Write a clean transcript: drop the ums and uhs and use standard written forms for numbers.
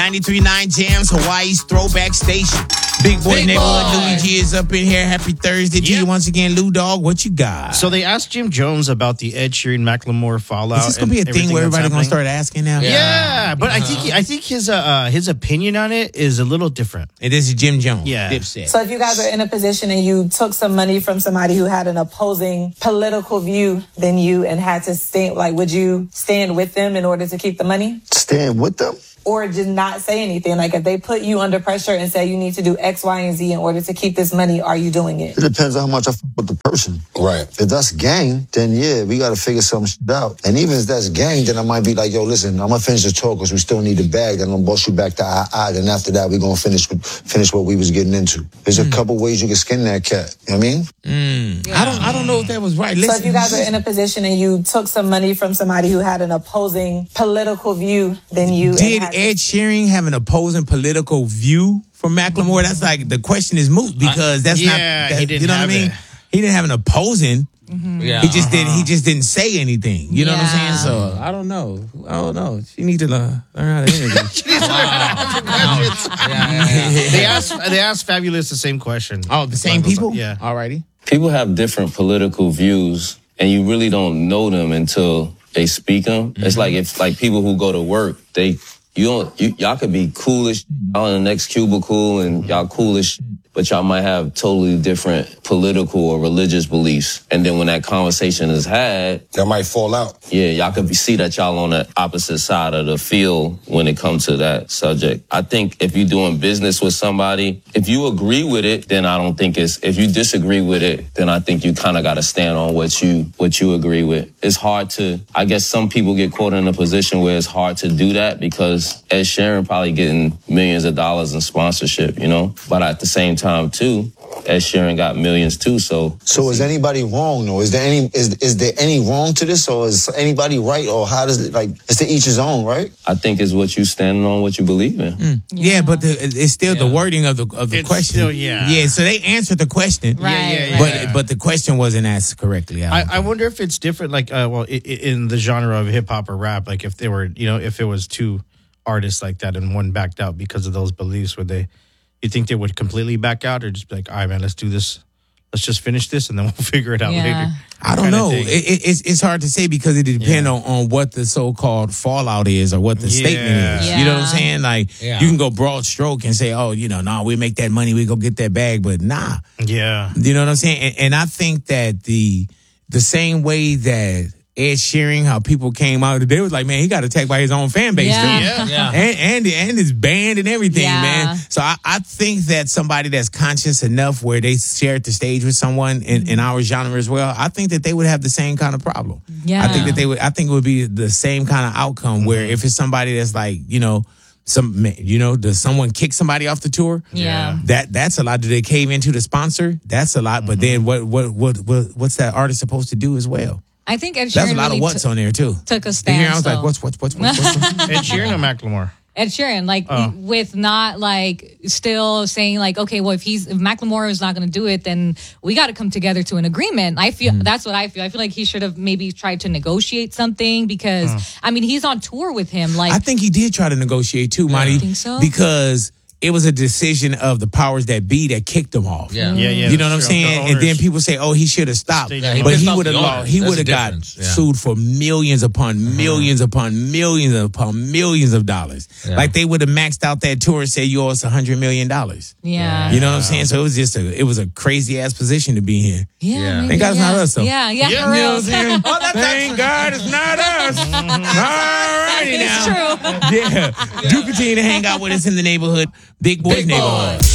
93.9 Jams, Hawaii's throwback station. Big boy neighborhood Louis G is up in here. Happy Thursday to you once again, Lou Dog. What you got? So they asked Jim Jones about the Ed Sheeran Macklemore fallout. Is this gonna be a thing where everybody's gonna start asking now? Yeah, but I think his opinion on it is a little different. And this is Jim Jones. Yeah. Dipset. So if you guys are in a position and you took some money from somebody who had an opposing political view than you and had to stand, like, would you stand with them in order to keep the money? Stand with them? Or just not say anything? Like, if they put you under pressure and say you need to do X, Y, and Z in order to keep this money, are you doing it? It depends on how much I fuck with the person. Right. If that's gang, then yeah, we got to figure some shit out. And even if that's gang, then I might be like, yo, listen, I'm going to finish the talk because we still need the bag. Then I'm going to bust you back to I. Then after that, we're going to finish what we was getting into. There's a couple ways you can skin that cat. You know what I mean? I don't know if that was right. So if you guys are in a position and you took some money from somebody who had an opposing political view than you. Did Ed Sheeran have an opposing political view from Macklemore? That's like, the question is moot because that's not. He didn't, you know what I mean? it. He didn't have an opposing. Yeah. He just didn't say anything. You know what I'm saying? So I don't know. She need to learn how to interview. They asked Fabulous the same question. Oh, the same people? Yeah. Alrighty. People have different political views, and you really don't know them until they speak them. It's like if people who go to work, y'all could be coolish, y'all in the next cubicle, and y'all coolish, but y'all might have totally different political or religious beliefs. And then when that conversation is had, That might fall out. yeah, y'all could see that y'all on the opposite side of the field when it comes to that subject. I think if you're doing business with somebody, if you agree with it, then I don't think if you disagree with it, then I think you kind of got to stand on what you agree with. It's hard I guess some people get caught in a position where it's hard to do that because Ed Sheeran probably getting millions of dollars in sponsorship, you know? But at the same time, too, Ed Sheeran got millions too, so is anybody wrong though? Is there any wrong to this, or is anybody right, or how does it, like, it's to each his own, right? I think it's what you standing on, what you believe in. Yeah, but it's still the wording of the It's question. still, yeah. Yeah, so they answered the question. But the question wasn't asked correctly. I wonder if it's different, like, in the genre of hip hop or rap, like if they were, if it was two artists like that and one backed out because of those beliefs, you think they would completely back out or just be like, all right, man, let's do this. Let's just finish this and then we'll figure it out later. I don't know. It's hard to say because it depends on what the so-called fallout is or what the statement is. Yeah. You know what I'm saying? Like, you can go broad stroke and say, oh, we make that money, we go get that bag, but nah. Yeah. You know what I'm saying? And I think that the same way that Ed Sheeran, how people came out, they was like, man, he got attacked by his own fan base, too. And his band and everything, man. So I think that somebody that's conscious enough where they shared the stage with someone in our genre as well, I think that they would have the same kind of problem. Yeah. I think it would be the same kind of outcome where if it's somebody that's like, does someone kick somebody off the tour? Yeah. That's a lot. Do they cave into the sponsor? That's a lot. But then what's that artist supposed to do as well? I think Ed Sheeran That's a lot of what's on there too. Took a You stance. hear? I was like, though. what's? Ed Sheeran or Macklemore? Ed Sheeran, with not still saying okay, well, if Macklemore is not going to do it, then we got to come together to an agreement. I feel that's what I feel. I feel like he should have maybe tried to negotiate something because he's on tour with him. I think he did try to negotiate too, Monty. You think so? Because it was a decision of the powers that be that kicked him off. Yeah. You know what I'm saying? And then people say, oh, he should have stopped. Yeah, but he pissed would have off the lost. owners. He That's would have the got difference. Yeah. sued for millions upon millions upon millions upon millions of dollars. Yeah. Like they would have maxed out that tour and say you owe us $100 million. Yeah. You know what I'm saying? So it was a crazy ass position to be in. Yeah. Thank God it's not us, though. Yeah. You know For what real. I'm saying? Thank God it's not us. All righty now. It's true. Yeah. Do continue to hang out with us in the neighborhood. Big Boys Neighborhood.